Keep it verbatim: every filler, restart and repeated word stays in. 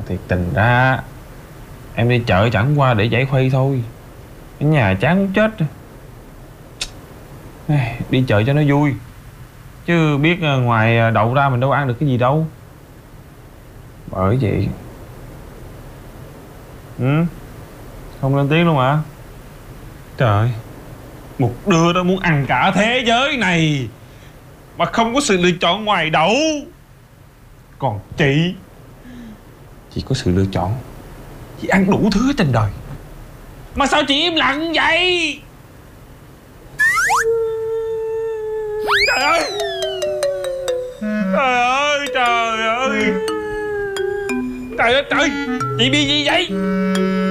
Thiệt tình ra em đi chợ chẳng qua để giải khuây thôi. Ở nhà chán muốn chết. Đi chợ cho nó vui, chứ biết ngoài đậu ra mình đâu ăn được cái gì đâu. Bởi vậy. Ừ, không lên tiếng luôn hả? Trời, một đứa đó muốn ăn cả thế giới này mà không có sự lựa chọn ngoài đậu. Còn chị, chị có sự lựa chọn. Chị ăn đủ thứ trên đời. Mà sao chị im lặng vậy? Trời ơi, trời ơi, trời ơi, trời ơi, trời, chị bị gì vậy?